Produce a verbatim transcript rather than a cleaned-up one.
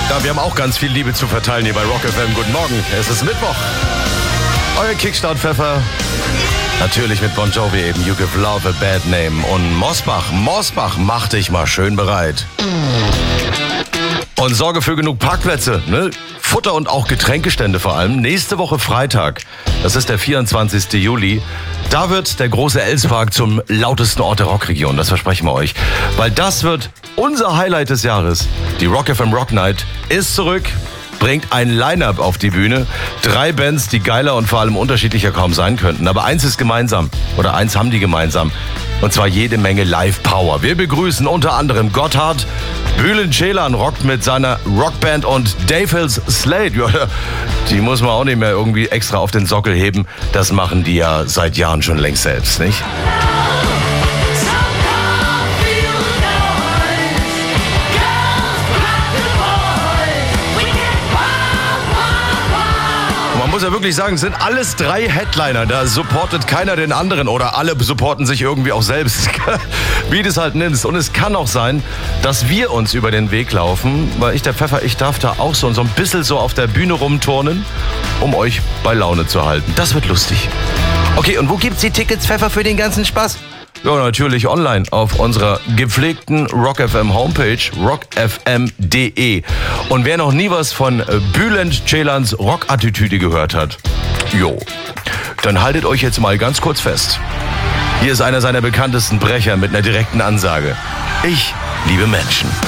Ja, wir haben auch ganz viel Liebe zu verteilen hier bei Rock F M. Guten Morgen, es ist Mittwoch. Euer Kickstart-Pfeffer. Natürlich mit Bon Jovi eben You Give Love a Bad Name. Und Mosbach, Mosbach, mach dich mal schön bereit. Und sorge für genug Parkplätze, ne? Futter und auch Getränkestände vor allem. Nächste Woche Freitag, das ist der vierundzwanzigste Juli, da wird der große Elspark zum lautesten Ort der Rockregion, das versprechen wir euch. Weil das wird unser Highlight des Jahres. Die Rock F M Rock Night ist zurück, bringt ein Line-Up auf die Bühne. Drei Bands, die geiler und vor allem unterschiedlicher kaum sein könnten. Aber eins ist gemeinsam, oder eins haben die gemeinsam. Und zwar jede Menge Live-Power. Wir begrüßen unter anderem Gotthard. Bülent Ceylan rockt mit seiner Rockband und Dave Hills Slade. Ja, die muss man auch nicht mehr irgendwie extra auf den Sockel heben. Das machen die ja seit Jahren schon längst selbst, nicht? Man muss ja wirklich sagen, es sind alles drei Headliner. Da supportet keiner den anderen oder alle supporten sich irgendwie auch selbst. Wie du es halt nimmst. Und es kann auch sein, dass wir uns über den Weg laufen, weil ich, der Pfeffer, ich darf da auch so, so ein bisschen so auf der Bühne rumturnen, um euch bei Laune zu halten. Das wird lustig. Okay, und wo gibt's die Tickets, Pfeffer, für den ganzen Spaß? Ja, natürlich online auf unserer gepflegten Rock F M Homepage, rock f m punkt d e. Und wer noch nie was von Bülent Ceylans Rockattitüde gehört hat, jo, dann haltet euch jetzt mal ganz kurz fest. Hier ist einer seiner bekanntesten Brecher mit einer direkten Ansage. Ich liebe Menschen.